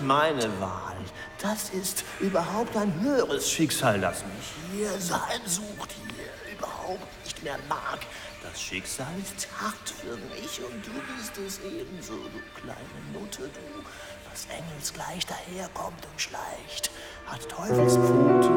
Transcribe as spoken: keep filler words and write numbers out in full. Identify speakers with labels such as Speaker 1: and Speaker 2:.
Speaker 1: meine Wahl. Das ist überhaupt ein höheres Schicksal, das mich hier heimsucht, hier überhaupt nicht mehr mag. Das Schicksal ist hart für mich und du bist es ebenso, du kleine Nutte, du, was engelsgleich daherkommt und schleicht, hat Teufelspfoten